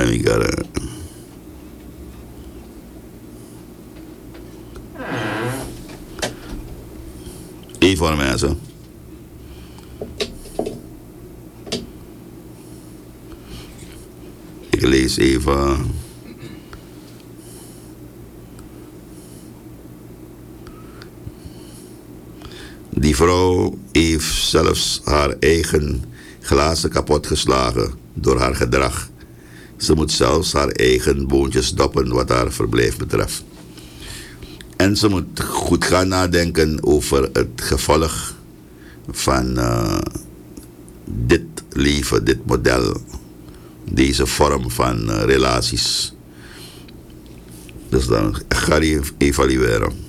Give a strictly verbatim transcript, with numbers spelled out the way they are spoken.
Amigara. Even voor de mensen. Ik lees even. Die vrouw heeft zelfs haar eigen glazen kapotgeslagen door haar gedrag. Ze moet zelfs haar eigen boontjes doppen wat haar verblijf betreft. En ze moet goed gaan nadenken over het gevolg van uh, dit leven, dit model, deze vorm van uh, relaties. Dus dan ga je evalueren.